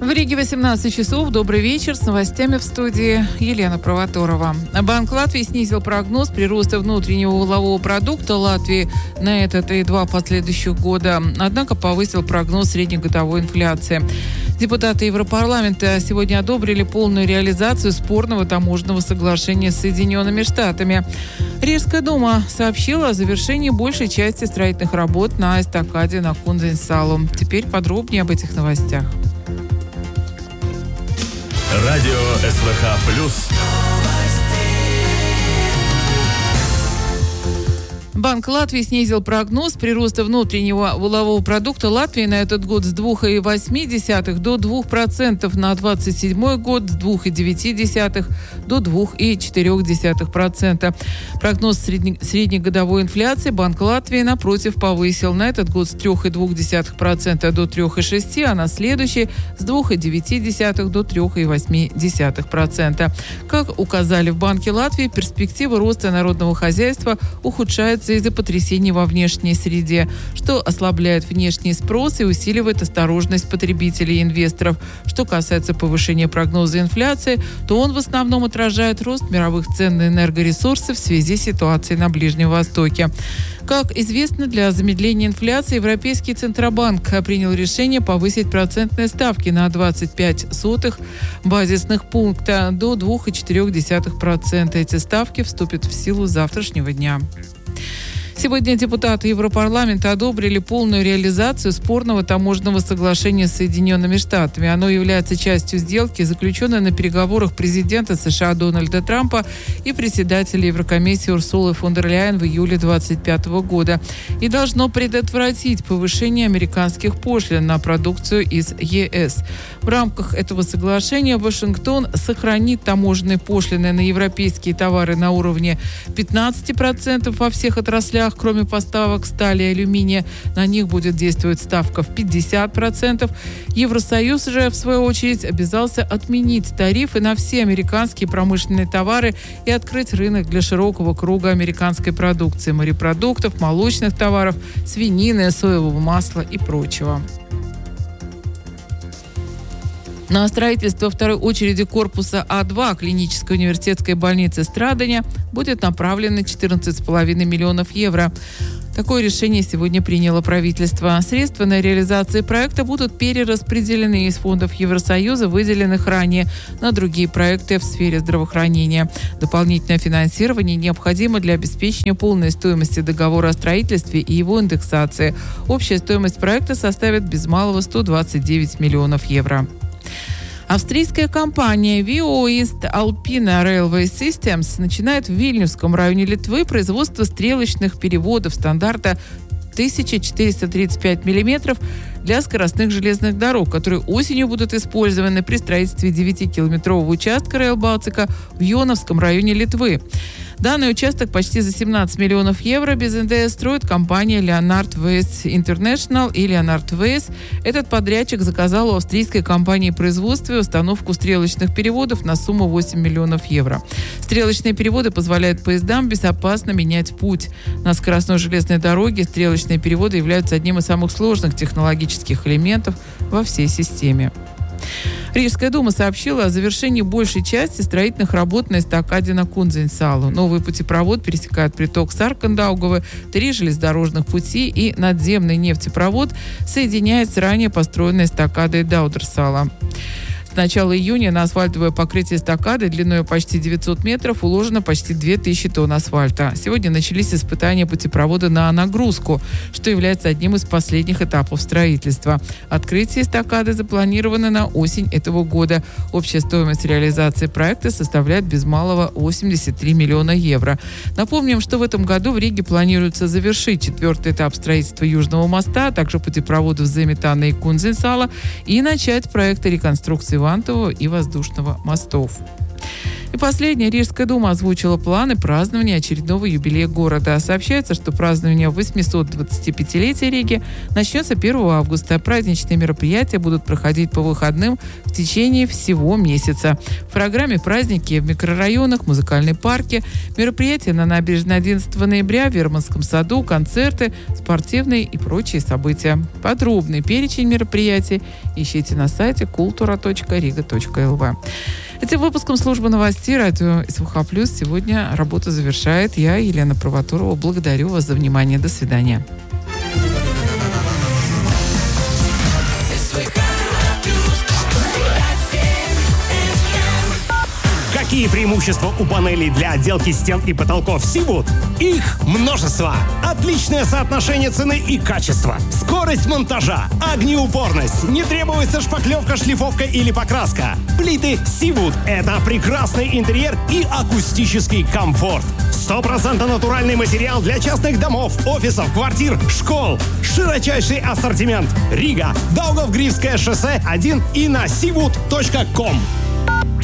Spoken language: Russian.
В Риге 18 часов. Добрый вечер. С новостями в студии Елена Провоторова. Банк Латвии снизил прогноз прироста внутреннего валового продукта Латвии на этот и два последующих года. Однако повысил прогноз среднегодовой инфляции. Депутаты Европарламента сегодня одобрили полную реализацию спорного таможенного соглашения с Соединенными Штатами. Рижская дума сообщила о завершении большей части строительных работ на эстакаде на Кунзенсалу. Теперь подробнее об этих новостях. Радио СВХ+. Банк Латвии снизил прогноз прироста внутреннего валового продукта Латвии на этот год с 2,8% до 2%, на 2027 год с 2,9% до 2,4%. Прогноз среднегодовой инфляции Банк Латвии, напротив, повысил на этот год с 3,2% до 3,6%, а на следующий с 2,9% до 3,8%. Как указали в Банке Латвии, перспектива роста народного хозяйства ухудшается из-за потрясений во внешней среде, что ослабляет внешний спрос и усиливает осторожность потребителей и инвесторов. Что касается повышения прогноза инфляции, то он в основном отражает рост мировых цен на энергоресурсы в связи с ситуацией на Ближнем Востоке. Как известно, для замедления инфляции Европейский Центробанк принял решение повысить процентные ставки на 0,25 базисных пункта до 2,4%. Эти ставки вступят в силу с завтрашнего дня. Сегодня депутаты Европарламента одобрили полную реализацию спорного таможенного соглашения с Соединенными Штатами. Оно является частью сделки, заключенной на переговорах президента США Дональда Трампа и председателя Еврокомиссии Урсулы фон дер Ляйен в июле 2025 года и должно предотвратить повышение американских пошлин на продукцию из ЕС. В рамках этого соглашения Вашингтон сохранит таможенные пошлины на европейские товары на уровне 15% во всех отраслях, кроме поставок стали и алюминия. На них будет действовать ставка в 50%. Евросоюз же, в свою очередь, обязался отменить тарифы на все американские промышленные товары и открыть рынок для широкого круга американской продукции, морепродуктов, молочных товаров, свинины, соевого масла и прочего. На строительство второй очереди корпуса А2 клинической университетской больницы Страдания будет направлено 14,5 миллионов евро. Такое решение сегодня приняло правительство. Средства на реализацию проекта будут перераспределены из фондов Евросоюза, выделенных ранее на другие проекты в сфере здравоохранения. Дополнительное финансирование необходимо для обеспечения полной стоимости договора о строительстве и его индексации. Общая стоимость проекта составит без малого 129 миллионов евро. Австрийская компания VO East Alpina Railway Systems начинает в Вильнюсском районе Литвы производство стрелочных переводов стандарта 1435 мм для скоростных железных дорог, которые осенью будут использованы при строительстве 9-километрового участка Rail Baltica в Йоновском районе Литвы. Данный участок почти за 17 миллионов евро без НДС строит компания Leonard Weiss International и Leonard Weiss. Этот подрядчик заказал у австрийской компании производства и установку стрелочных переводов на сумму 8 миллионов евро. Стрелочные переводы позволяют поездам безопасно менять путь. На скоростной железной дороге стрелочные переводы являются одним из самых сложных технологических элементов во всей системе. Рижская дума сообщила о завершении большей части строительных работ на эстакаде на Кунзенсалу. Новый путепровод пересекает приток Саркандаугавы, 3 железнодорожных пути и надземный нефтепровод соединяет с ранее построенной эстакадой Даудерсала. С начала июня на асфальтовое покрытие эстакады длиной почти 900 метров уложено почти 2000 тонн асфальта. Сегодня начались испытания путепровода на нагрузку, что является одним из последних этапов строительства. Открытие эстакады запланировано на осень этого года. Общая стоимость реализации проекта составляет без малого 83 миллиона евро. Напомним, что в этом году в Риге планируется завершить 4-й этап строительства Южного моста, а также путепроводов Земетана и Кунзенсала и начать проекты реконструкции Вантового и Воздушного мостов. И последнее. Рижская дума озвучила планы празднования очередного юбилея города. Сообщается, что празднование 825-летия Риги начнется 1 августа. Праздничные мероприятия будут проходить по выходным в течение всего месяца. В программе праздники в микрорайонах, музыкальные парки, мероприятия на набережной 11 ноября, в Верманском саду, концерты, спортивные и прочие события. Подробный перечень мероприятий ищите на сайте kultura.riga.lv. Этим выпуском службы новостей радио СВХ Плюс сегодня работу завершает я, Елена Провоторова. Благодарю вас за внимание. До свидания. Какие преимущества у панелей для отделки стен и потолков Seawood? Их множество. Отличное соотношение цены и качества. Скорость монтажа, огнеупорность, не требуется шпаклевка, шлифовка или покраска. Плиты Seawood – это прекрасный интерьер и акустический комфорт. 100% натуральный материал для частных домов, офисов, квартир, школ. Широчайший ассортимент. Рига, Даугавгривское шоссе 1 и на seawood.com.